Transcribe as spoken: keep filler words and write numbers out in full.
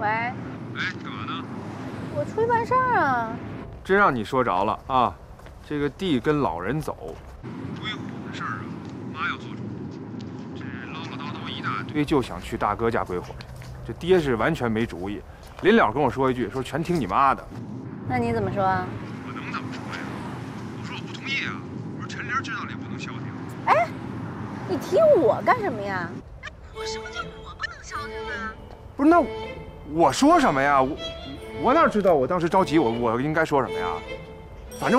喂。 哎，你干嘛呢？ 我出去办事儿啊。 真让你说着了啊！这个地跟老人走，追虎的事儿啊，妈要做主。这唠唠叨叨一大堆，就想去大哥家归伙去。这爹是完全没主意，临了跟我说一句，说全听你妈的。 那你怎么说啊？ 我能怎么说呀？我说我不同意啊！我说陈玲知道了也不能消停。 哎，你提我干什么呀？ 我什么叫我不能消停呢？ 不是，那我说什么呀？我我哪知道我当时着急，我我应该说什么呀？